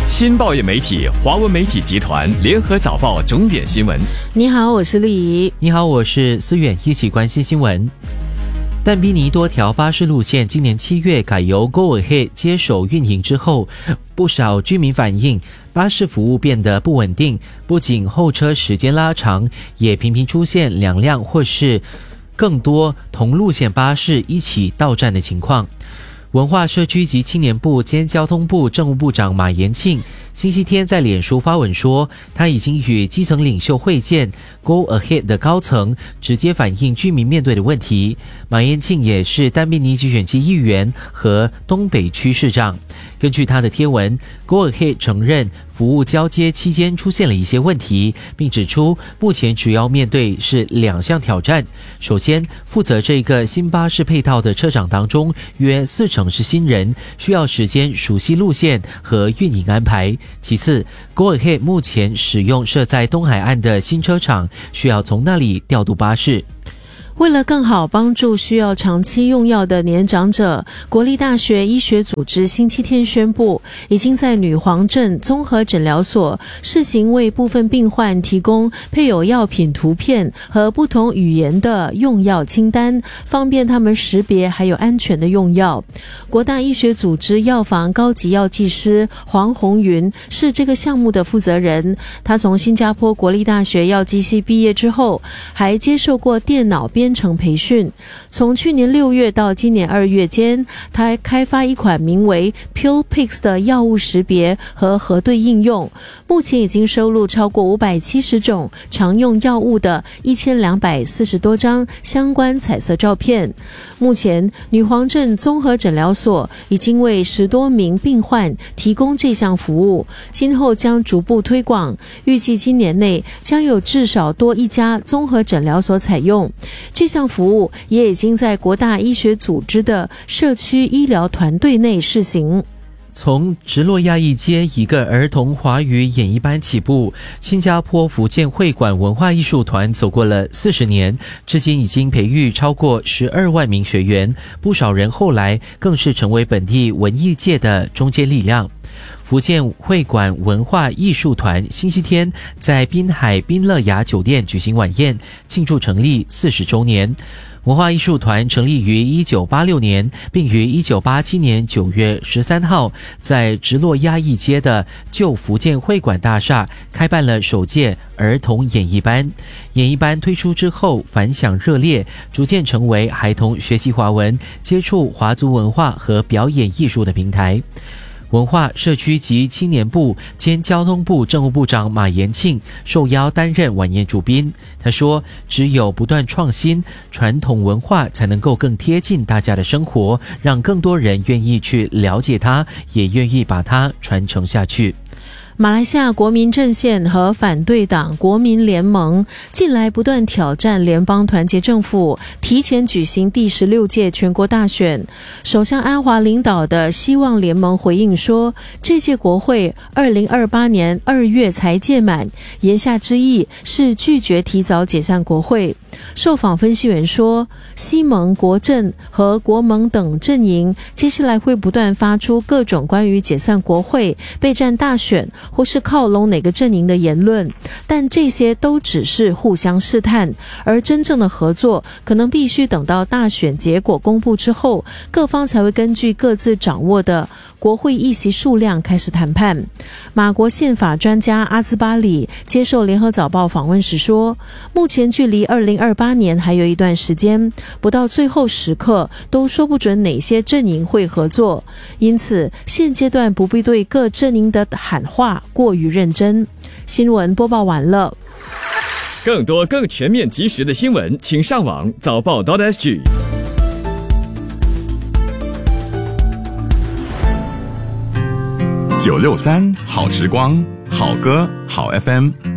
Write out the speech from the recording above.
新报业媒体华文媒体集团联合早报重点新闻。 你好，我是丽怡。 你好，我是思远，一起关心新闻。但宾尼多条巴士路线今年7月改由 Go Ahead 接手运营之后，不少居民反映巴士服务变得不稳定，不仅候车时间拉长，也频频出现2辆或是更多同路线巴士一起到站的情况。文化社区及青年部兼交通部政务部长马延庆星期天在脸书发文说，他已经与基层领袖会见 Go Ahead 的高层，直接反映居民面对的问题。马延庆也是丹宾尼集选区议员和东北区市长。根据他的贴文， Go Ahead 承认服务交接期间出现了一些问题，并指出目前主要面对是2项挑战。首先，负责这个新巴士配套的车长当中，约40%是新人，需要时间熟悉路线和运营安排。其次， Go Ahead 目前使用设在东海岸的新车场，需要从那里调度巴士。 为了更好帮助需要长期用药的年长者，国立大学医学组织星期天宣布，已经在女皇镇综合诊疗所试行为部分病患提供配有药品图片和不同语言的用药清单，方便他们识别还有安全的用药。国大医学组织药房高级药剂师黄宏云是这个项目的负责人，他从新加坡国立大学药剂系毕业之后，还接受过电脑编程培训。从去年6月到今年2月间，他还开发一款名为 PillPix 的药物识别和核对应用，目前已经收录超过570种常用药物的1240多张相关彩色照片。目前女皇镇综合诊疗所已经为10多名病患提供这项服务，今后将逐步推广，预计今年内将有至少多1家综合诊疗所采用。这项服务也已经在国大医学组织的社区医疗团队内试行。 从直落亚裔街一个儿童华语演艺班起步，新加坡福建会馆文化艺术团走过了40年，至今已经培育超过12万名学员，不少人后来更是成为本地文艺界的中坚力量。福建会馆文化艺术团星期天在滨海滨乐雅酒店举行晚宴，庆祝成立40周年。文化艺术团成立于1986年，并于1987年9月13号在直落亚裔街的旧福建会馆大厦开办了首届儿童演艺班。演艺班推出之后反响热烈，逐渐成为孩童学习华文、接触华族文化和表演艺术的平台。文化社区及青年部兼交通部政务部长马延庆受邀担任晚宴主宾。他说，只有不断创新，传统文化才能够更贴近大家的生活，让更多人愿意去了解它，也愿意把它传承下去。 马来西亚国民阵线和反对党国民联盟近来不断挑战联邦团结政府，提前举行第16届全国大选。首相安华领导的希望联盟回应说，这届国会2028年2月才届满，言下之意是拒绝提早解散国会。受访分析员说，希盟、国阵和国盟等阵营接下来会不断发出各种关于解散国会、备战大选或是靠拢哪个阵营的言论，但这些都只是互相试探，而真正的合作可能必须等到大选结果公布之后，各方才会根据各自掌握的国会议席数量开始谈判。马国宪法专家阿兹巴里接受联合早报访问时说，目前距离2028年还有一段时间，不到最后时刻都说不准哪些阵营会合作，因此现阶段不必对各阵营的喊话过于认真。新闻播报完了。 更多更全面及时的新闻，请上网早报.sg。 963好时光，好歌好 FM。